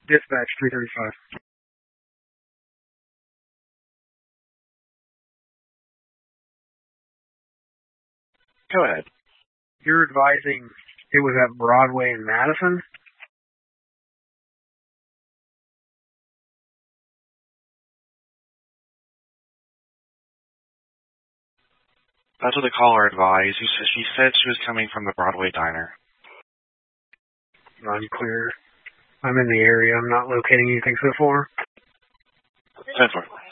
Dispatch 335. Go ahead. You're advising it was at Broadway in Madison? That's what the caller advised. She said she was coming from the Broadway diner. Unclear. I'm in the area. I'm not locating anything so far. 10-4.